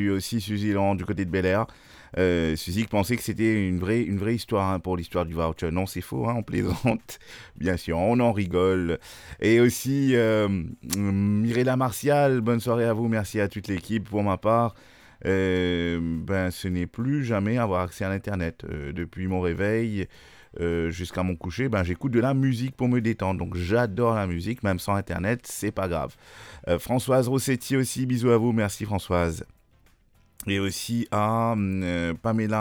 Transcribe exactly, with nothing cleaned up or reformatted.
salue aussi Suzy Land du côté de Bel Air. Euh, Suzy qui pensait que c'était une vraie, une vraie histoire hein, pour l'histoire du voucher. Non, c'est faux, hein, on plaisante. Bien sûr, on en rigole. Et aussi euh, Mirella Martial, bonne soirée à vous, merci à toute l'équipe. Pour ma part, euh, ben, ce n'est plus jamais avoir accès à l'Internet. Euh, depuis mon réveil euh, jusqu'à mon coucher, ben, j'écoute de la musique pour me détendre. Donc j'adore la musique, même sans Internet, c'est pas grave. Euh, Françoise Rossetti aussi, bisous à vous, merci Françoise. Et aussi à euh, Pamela